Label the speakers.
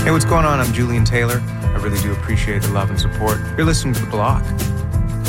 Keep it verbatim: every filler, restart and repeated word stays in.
Speaker 1: Hey, what's going on? I'm Julian Taylor. I really do appreciate the love and support. You're listening to The Block.